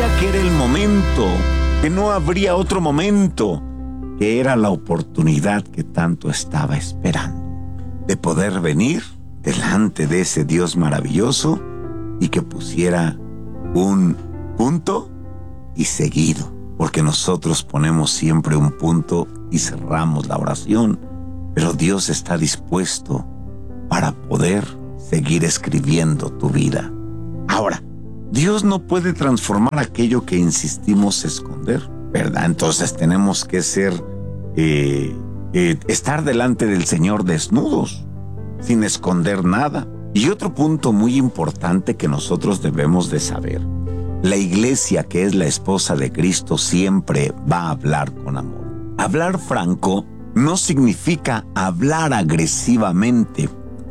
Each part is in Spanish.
sabía que era el momento, que no habría otro momento, que era la oportunidad que tanto estaba esperando, de poder venir delante de ese Dios maravilloso y que pusiera un punto y seguido, porque nosotros ponemos siempre un punto y cerramos la oración, pero Dios está dispuesto para poder seguir escribiendo tu vida. Ahora, Dios no puede transformar aquello que insistimos esconder, ¿verdad? Entonces tenemos que estar delante del Señor desnudos, sin esconder nada. Y otro punto muy importante que nosotros debemos de saber: la iglesia, que es la esposa de Cristo, siempre va a hablar con amor. Hablar franco no significa hablar agresivamente.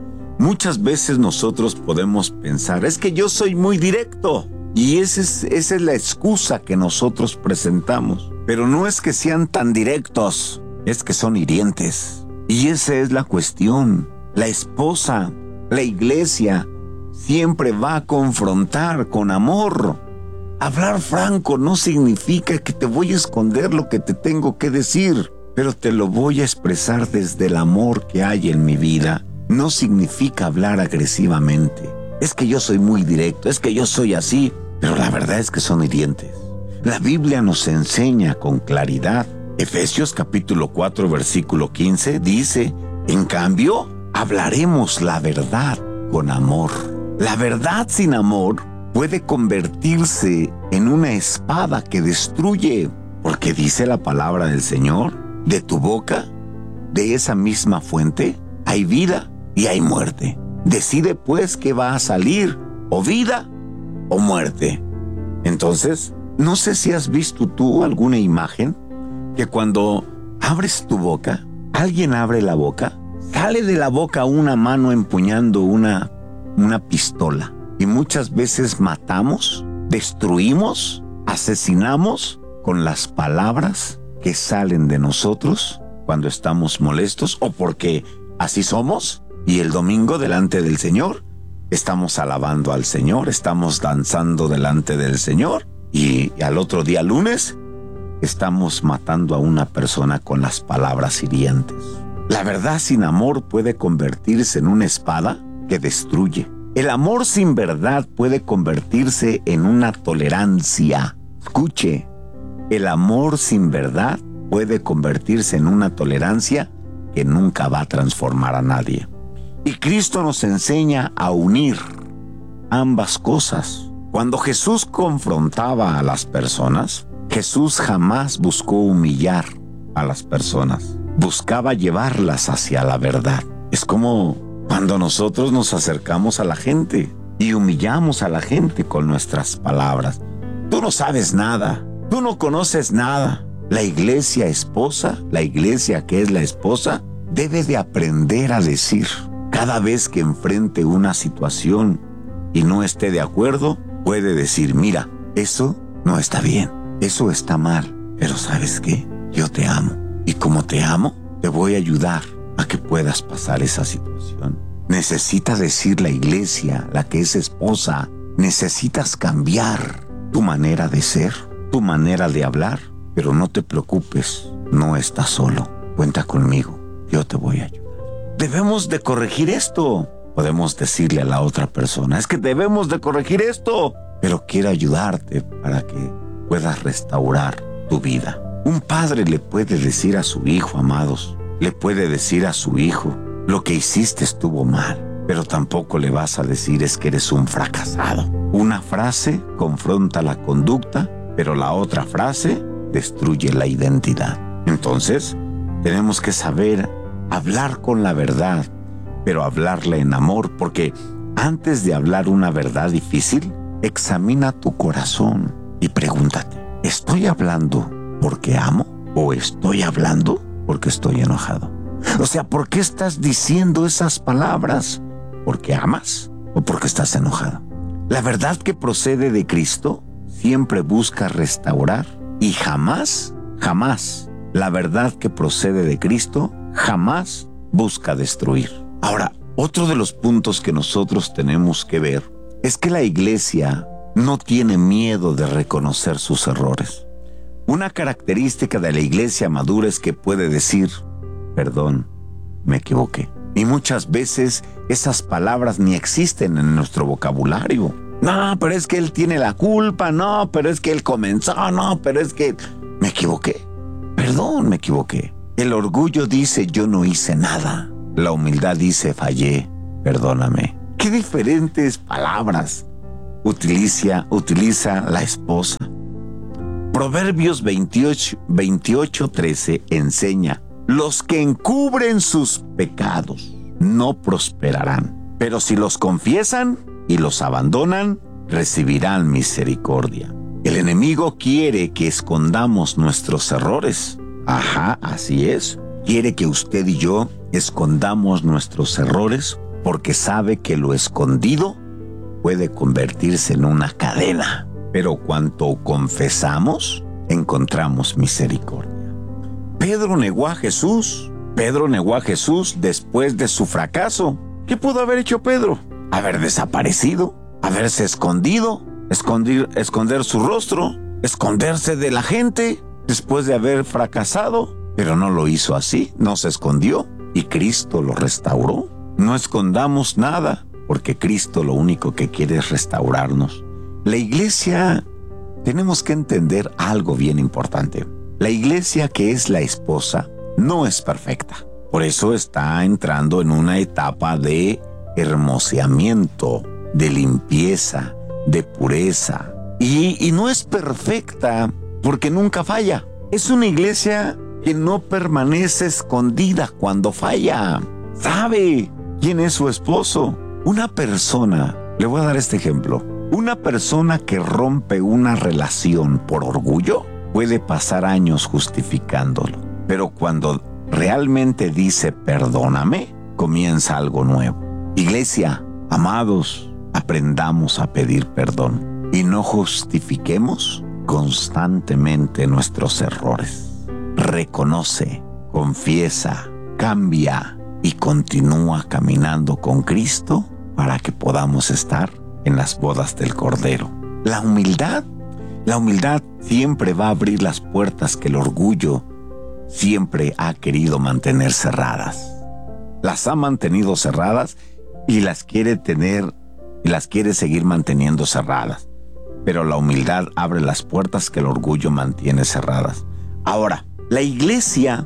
Muchas veces nosotros podemos pensar, es que yo soy muy directo, y esa es la excusa que nosotros presentamos. Pero no es que sean tan directos, es que son hirientes. Y esa es la cuestión. La esposa, la iglesia, siempre va a confrontar con amor. Hablar franco no significa que te voy a esconder lo que te tengo que decir, pero te lo voy a expresar desde el amor que hay en mi vida. No significa hablar agresivamente. Es que yo soy muy directo, es que yo soy así, pero la verdad es que son hirientes. La Biblia nos enseña con claridad. Efesios capítulo 4, versículo 15 dice: en cambio, hablaremos la verdad con amor. La verdad sin amor puede convertirse en una espada que destruye, porque dice la palabra del Señor: de tu boca, de esa misma fuente, hay vida y hay muerte. Decide pues qué va a salir, o vida o muerte. Entonces, no sé si has visto tú alguna imagen que cuando abres tu boca, alguien abre la boca, sale de la boca una mano empuñando una pistola. Y muchas veces matamos, destruimos, asesinamos con las palabras que salen de nosotros cuando estamos molestos o porque así somos. Y el domingo delante del Señor estamos alabando al Señor, estamos danzando delante del Señor, y al otro día, lunes, estamos matando a una persona con las palabras hirientes. La verdad sin amor puede convertirse en una espada que destruye. El amor sin verdad puede convertirse en una tolerancia. Escuche, el amor sin verdad puede convertirse en una tolerancia que nunca va a transformar a nadie. Y Cristo nos enseña a unir ambas cosas. Cuando Jesús confrontaba a las personas, Jesús jamás buscó humillar a las personas. Buscaba llevarlas hacia la verdad. Es como cuando nosotros nos acercamos a la gente y humillamos a la gente con nuestras palabras. Tú no sabes nada, tú no conoces nada. La iglesia esposa, la iglesia que es la esposa, debe de aprender a decir, cada vez que enfrente una situación y no esté de acuerdo, puede decir: mira, eso no está bien, eso está mal, pero ¿sabes qué? Yo te amo, y como te amo, te voy a ayudar a que puedas pasar esa situación. Necesita decir la iglesia, la que es esposa, necesitas cambiar tu manera de ser, tu manera de hablar, pero no te preocupes, no estás solo, cuenta conmigo, yo te voy a ayudar. Debemos de corregir esto. Podemos decirle a la otra persona: es que debemos de corregir esto, pero quiero ayudarte para que puedas restaurar tu vida. Un padre le puede decir a su hijo, amados, le puede decir a su hijo: lo que hiciste estuvo mal, pero tampoco le vas a decir: es que eres un fracasado. Una frase confronta la conducta, pero la otra frase destruye la identidad. Entonces, tenemos que saber hablar con la verdad, pero hablarla en amor, porque antes de hablar una verdad difícil, examina tu corazón y pregúntate: ¿estoy hablando porque amo o estoy hablando porque estoy enojado? O sea, ¿por qué estás diciendo esas palabras? ¿Porque amas o porque estás enojado? La verdad que procede de Cristo siempre busca restaurar, y jamás la verdad que procede de Cristo jamás busca destruir. Ahora, otro de los puntos que nosotros tenemos que ver es que la iglesia no tiene miedo de reconocer sus errores. Una característica de la iglesia madura es que puede decir, perdón, me equivoqué. Y muchas veces esas palabras ni existen en nuestro vocabulario. No, pero es que él tiene la culpa, no, pero es que él comenzó, no, pero es que me equivoqué. Perdón, me equivoqué. El orgullo dice, yo no hice nada. La humildad dice, fallé, perdóname. Qué diferentes palabras utiliza la esposa. Proverbios 28:13 enseña, los que encubren sus pecados no prosperarán, pero si los confiesan y los abandonan, recibirán misericordia. El enemigo quiere que escondamos nuestros errores. Ajá, así es. Quiere que usted y yo escondamos nuestros errores porque sabe que lo escondido puede convertirse en una cadena. Pero cuando confesamos, encontramos misericordia. Pedro negó a Jesús. Pedro negó a Jesús después de su fracaso. ¿Qué pudo haber hecho Pedro? Haber desaparecido, haberse escondido, esconder su rostro, esconderse de la gente después de haber fracasado. Pero no lo hizo así, no se escondió y Cristo lo restauró. No escondamos nada, porque Cristo lo único que quiere es restaurarnos. La iglesia, tenemos que entender algo bien importante. La iglesia, que es la esposa, no es perfecta. Por eso está entrando en una etapa de hermoseamiento, de limpieza, de pureza. Y no es perfecta porque nunca falla. Es una iglesia que no permanece escondida cuando falla. Sabe quién es su esposo. Una persona, le voy a dar este ejemplo. Una persona que rompe una relación por orgullo puede pasar años justificándolo. Pero cuando realmente dice perdóname, comienza algo nuevo. Iglesia, amados, aprendamos a pedir perdón y no justifiquemos constantemente nuestros errores. Reconoce, confiesa, cambia y continúa caminando con Cristo para que podamos estar en las bodas del Cordero. La humildad siempre va a abrir las puertas que el orgullo siempre ha querido mantener cerradas. Las ha mantenido cerradas y las quiere seguir manteniendo cerradas. Pero la humildad abre las puertas que el orgullo mantiene cerradas. Ahora, la iglesia,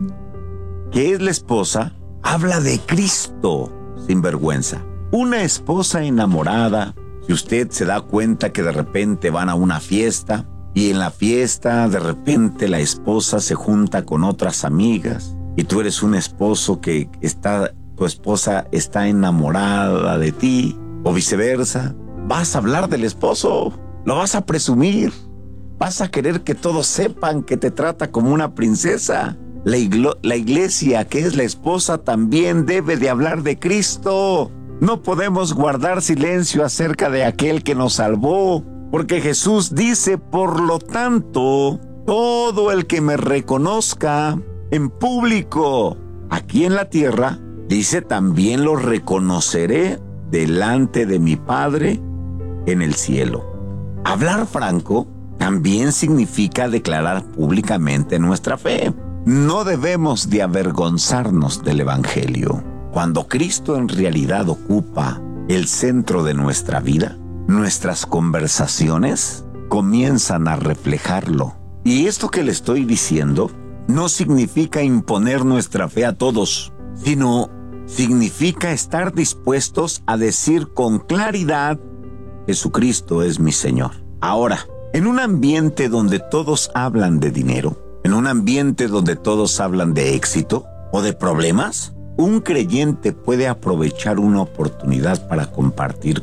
que es la esposa, habla de Cristo sin vergüenza. Una esposa enamorada, si usted se da cuenta que de repente van a una fiesta y en la fiesta de repente la esposa se junta con otras amigas y tú eres un esposo que tu esposa está enamorada de ti o viceversa, vas a hablar del esposo, lo vas a presumir, vas a querer que todos sepan que te trata como una princesa. La iglesia, que es la esposa, también debe de hablar de Cristo. No podemos guardar silencio acerca de aquel que nos salvó, porque Jesús dice, por lo tanto, todo el que me reconozca en público aquí en la tierra, dice, también lo reconoceré delante de mi Padre en el cielo. Hablar franco también significa declarar públicamente nuestra fe. No debemos de avergonzarnos del Evangelio. Cuando Cristo en realidad ocupa el centro de nuestra vida, nuestras conversaciones comienzan a reflejarlo. Y esto que le estoy diciendo no significa imponer nuestra fe a todos, sino significa estar dispuestos a decir con claridad, Jesucristo es mi Señor. Ahora, en un ambiente donde todos hablan de dinero, en un ambiente donde todos hablan de éxito o de problemas, un creyente puede aprovechar una oportunidad para compartir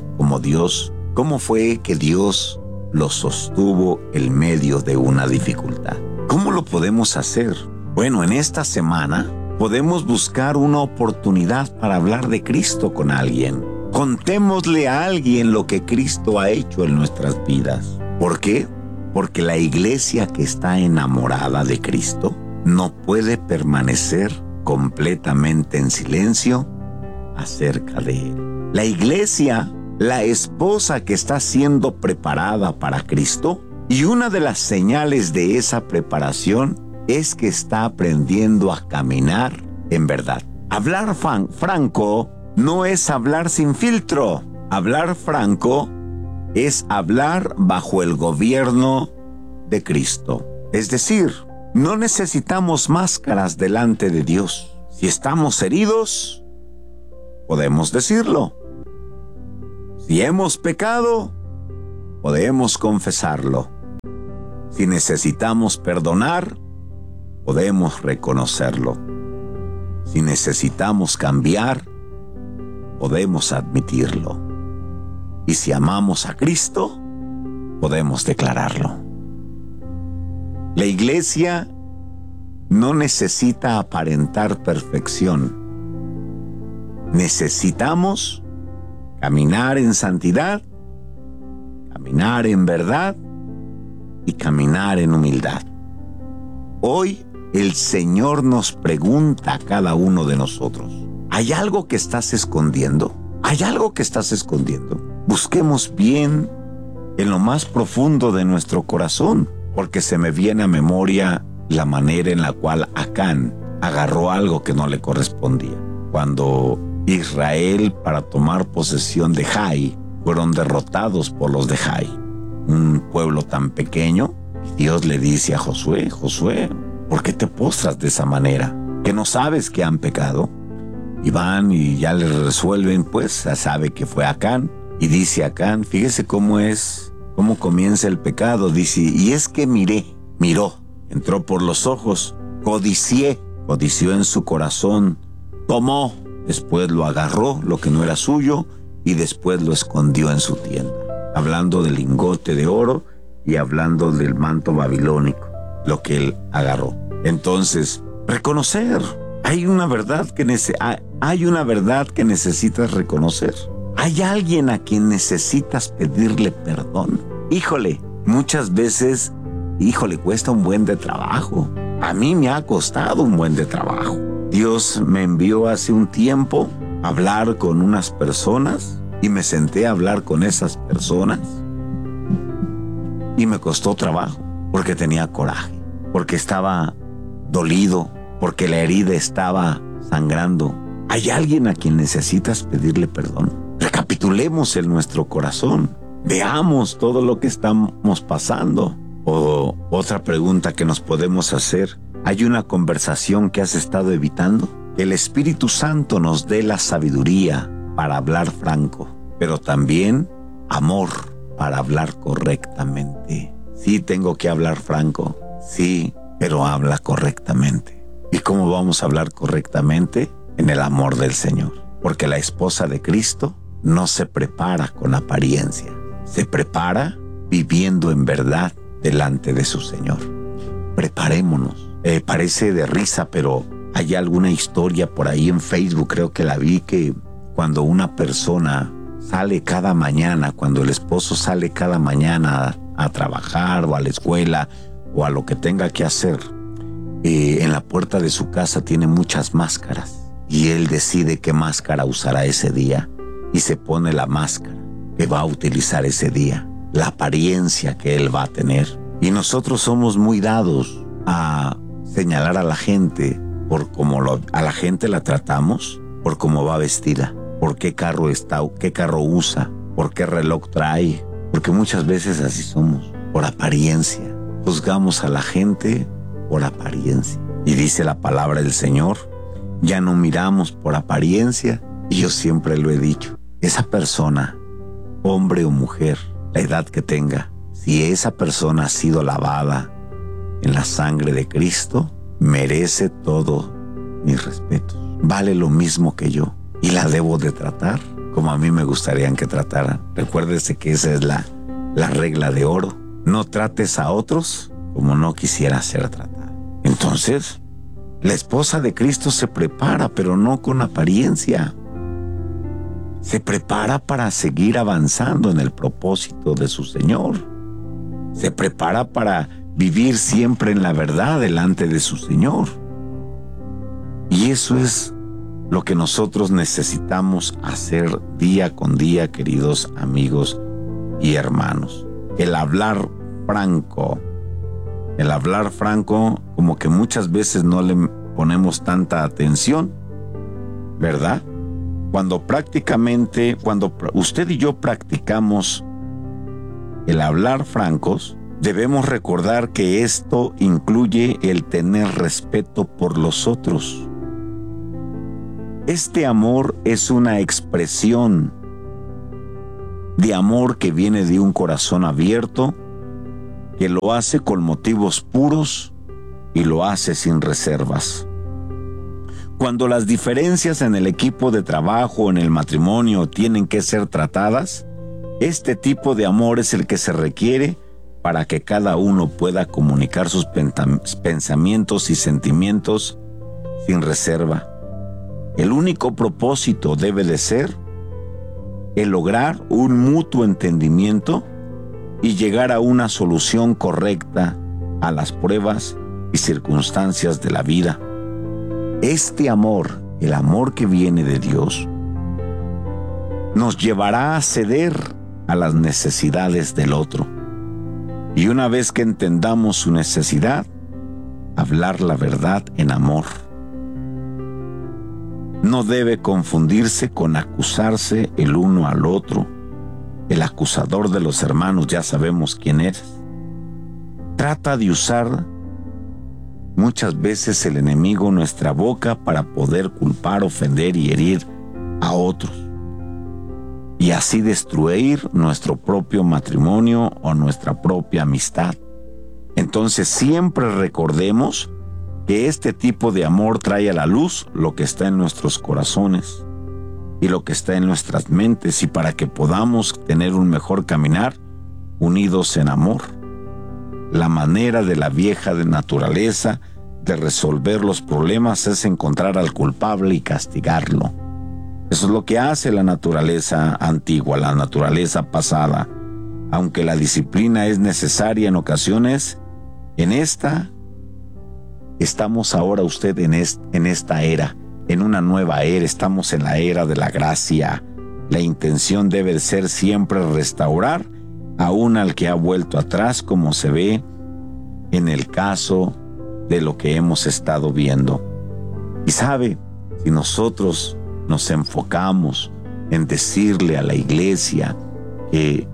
cómo fue que Dios lo sostuvo en medio de una dificultad. ¿Cómo lo podemos hacer? Bueno, en esta semana podemos buscar una oportunidad para hablar de Cristo con alguien. Contémosle a alguien lo que Cristo ha hecho en nuestras vidas. ¿Por qué? Porque la iglesia que está enamorada de Cristo no puede permanecer completamente en silencio acerca de Él. La iglesia la esposa que está siendo preparada para Cristo, y una de las señales de esa preparación es que está aprendiendo a caminar en verdad. Hablar franco no es hablar sin filtro. Hablar franco es hablar bajo el gobierno de Cristo. Es decir, no necesitamos máscaras delante de Dios. Si estamos heridos, podemos decirlo. Si hemos pecado, podemos confesarlo. Si necesitamos perdonar, podemos reconocerlo. Si necesitamos cambiar, podemos admitirlo. Y si amamos a Cristo, podemos declararlo. La iglesia no necesita aparentar perfección. Necesitamos caminar en santidad, caminar en verdad y caminar en humildad. Hoy el Señor nos pregunta a cada uno de nosotros: ¿hay algo que estás escondiendo? ¿Hay algo que estás escondiendo? Busquemos bien en lo más profundo de nuestro corazón, porque se me viene a memoria la manera en la cual Acán agarró algo que no le correspondía. Cuando Israel, para tomar posesión de Jai, fueron derrotados por los de Jai, un pueblo tan pequeño, Dios le dice a Josué: Josué, ¿por qué te postras de esa manera? ¿Que no sabes que han pecado? Y van y ya les resuelven, pues ya sabe que fue Acán. Y dice Acán, fíjese cómo comienza el pecado. Dice, y es que miró, entró por los ojos, codició en su corazón, tomó, después lo agarró, lo que no era suyo, y después lo escondió en su tienda. Hablando del lingote de oro y hablando del manto babilónico, lo que él agarró. Entonces, reconocer. Hay una verdad que necesitas reconocer. Hay alguien a quien necesitas pedirle perdón. Híjole, muchas veces, cuesta un buen de trabajo. A mí me ha costado un buen de trabajo. Dios me envió hace un tiempo a hablar con unas personas y me senté a hablar con esas personas y me costó trabajo porque tenía coraje, porque estaba dolido, porque la herida estaba sangrando. ¿Hay alguien a quien necesitas pedirle perdón? Recapitulemos en nuestro corazón. Veamos todo lo que estamos pasando. O otra pregunta que nos podemos hacer: ¿hay una conversación que has estado evitando? El Espíritu Santo nos dé la sabiduría para hablar franco, pero también amor para hablar correctamente. Sí, tengo que hablar franco, sí, pero habla correctamente. ¿Y cómo vamos a hablar correctamente? En el amor del Señor. Porque la esposa de Cristo no se prepara con apariencia, se prepara viviendo en verdad delante de su Señor. Preparémonos. Parece de risa, pero hay alguna historia por ahí en Facebook, creo que la vi, que cuando una persona sale cada mañana, cuando el esposo sale cada mañana a trabajar o a la escuela o a lo que tenga que hacer, en la puerta de su casa tiene muchas máscaras y él decide qué máscara usará ese día y se pone la máscara que va a utilizar ese día, la apariencia que él va a tener. Y nosotros somos muy dados a señalar a la gente por cómo a la gente la tratamos, por cómo va vestida, por qué carro está, qué carro usa, por qué reloj trae, porque muchas veces así somos, por apariencia. Juzgamos a la gente por apariencia. Y dice la palabra del Señor, ya no miramos por apariencia. Y yo siempre lo he dicho, esa persona, hombre o mujer, la edad que tenga, si esa persona ha sido lavada en la sangre de Cristo, merece todo mi respeto. Vale lo mismo que yo y la debo de tratar como a mí me gustaría que trataran. Recuérdese que esa es la regla de oro. No trates a otros como no quisieras ser tratado. Entonces, la esposa de Cristo se prepara, pero no con apariencia. Se prepara para seguir avanzando en el propósito de su Señor. Se prepara para vivir siempre en la verdad delante de su Señor. Y eso es lo que nosotros necesitamos hacer día con día, queridos amigos y hermanos. El hablar franco. El hablar franco, como que muchas veces no le ponemos tanta atención, ¿verdad? Cuando usted y yo practicamos el hablar francos, debemos recordar que esto incluye el tener respeto por los otros. Este amor es una expresión de amor que viene de un corazón abierto, que lo hace con motivos puros y lo hace sin reservas. Cuando las diferencias en el equipo de trabajo o en el matrimonio tienen que ser tratadas, este tipo de amor es el que se requiere para que cada uno pueda comunicar sus pensamientos y sentimientos sin reserva. El único propósito debe de ser el lograr un mutuo entendimiento y llegar a una solución correcta a las pruebas y circunstancias de la vida. Este amor, el amor que viene de Dios, nos llevará a ceder a las necesidades del otro. Y una vez que entendamos su necesidad, hablar la verdad en amor. No debe confundirse con acusarse el uno al otro. El acusador de los hermanos, ya sabemos quién es. Trata de usar muchas veces el enemigo nuestra boca para poder culpar, ofender y herir a otros, y así destruir nuestro propio matrimonio o nuestra propia amistad. Entonces siempre recordemos que este tipo de amor trae a la luz lo que está en nuestros corazones y lo que está en nuestras mentes, y para que podamos tener un mejor caminar unidos en amor. La manera de la vieja de naturaleza de resolver los problemas es encontrar al culpable y castigarlo. Eso es lo que hace la naturaleza antigua, la naturaleza pasada. Aunque la disciplina es necesaria en ocasiones, en esta estamos ahora en esta era, en una nueva era. Estamos en la era de la gracia. La intención debe ser siempre restaurar aún al que ha vuelto atrás, como se ve en el caso de lo que hemos estado viendo. Y sabe, si nosotros nos enfocamos en decirle a la iglesia que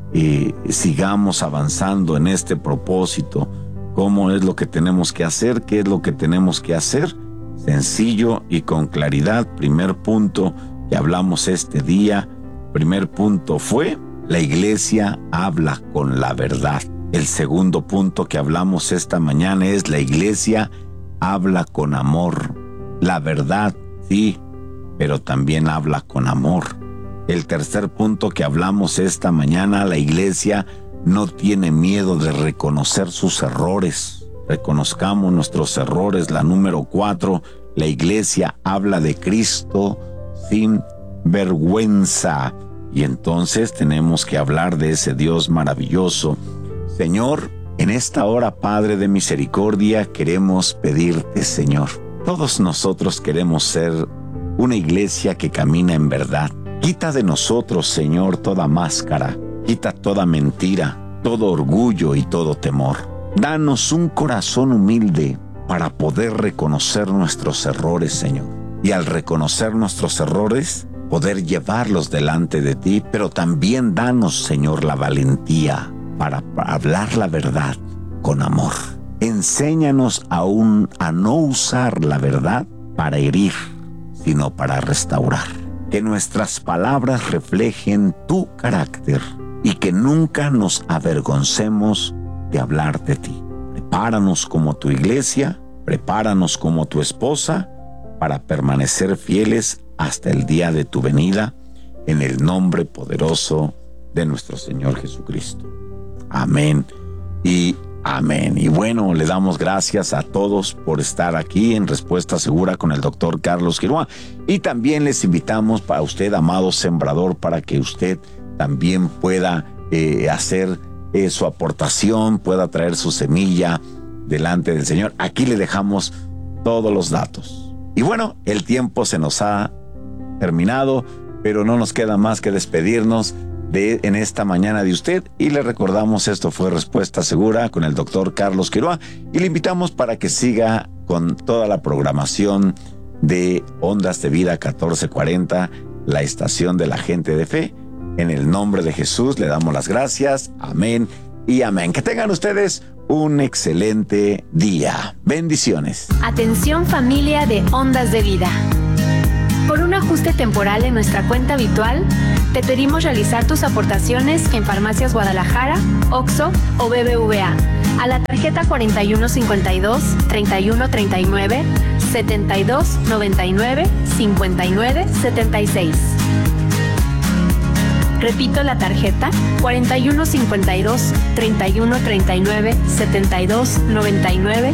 sigamos avanzando en este propósito, cómo es lo que tenemos que hacer, qué es lo que tenemos que hacer, sencillo y con claridad. Primer punto que hablamos este día, primer punto fue: la iglesia habla con la verdad. El segundo punto que hablamos esta mañana es: la iglesia habla con amor. La verdad, sí, pero también habla con amor. El tercer punto que hablamos esta mañana: la iglesia no tiene miedo de reconocer sus errores. Reconozcamos nuestros errores. La número 4, la iglesia habla de Cristo sin vergüenza. Y entonces tenemos que hablar de ese Dios maravilloso. Señor, en esta hora, Padre de misericordia, queremos pedirte, Señor, todos nosotros queremos ser una iglesia que camina en verdad. Quita de nosotros, Señor, toda máscara, quita toda mentira, todo orgullo y todo temor. Danos un corazón humilde para poder reconocer nuestros errores, Señor. Y al reconocer nuestros errores, poder llevarlos delante de ti, pero también danos, Señor, la valentía para hablar la verdad con amor. Enséñanos aún a no usar la verdad para herir, sino para restaurar. Que nuestras palabras reflejen tu carácter y que nunca nos avergoncemos de hablar de ti. Prepáranos como tu iglesia, prepáranos como tu esposa para permanecer fieles hasta el día de tu venida, en el nombre poderoso de nuestro Señor Jesucristo. Amén y amén. Y bueno, le damos gracias a todos por estar aquí en Respuesta Segura con el doctor Carlos Quiroa. Y también les invitamos para usted, amado sembrador, para que usted también pueda hacer su aportación, pueda traer su semilla delante del Señor. Aquí le dejamos todos los datos. Y bueno, el tiempo se nos ha terminado, pero no nos queda más que despedirnos en esta mañana de usted, y le recordamos, esto fue Respuesta Segura con el doctor Carlos Quiroa, y le invitamos para que siga con toda la programación de Ondas de Vida 1440, la estación de la gente de fe. En el nombre de Jesús le damos las gracias. Amén y amén. Que tengan ustedes un excelente día. Bendiciones. Atención, familia de Ondas de Vida. Por un ajuste temporal en nuestra cuenta habitual, te pedimos realizar tus aportaciones en Farmacias Guadalajara, OXXO o BBVA a la tarjeta 4152 3139 7299 5976. Repito la tarjeta 4152 3139 7299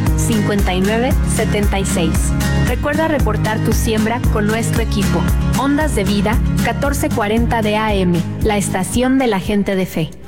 5976. Recuerda reportar tu siembra con nuestro equipo. Ondas de Vida 1440 de AM, la estación de la gente de fe.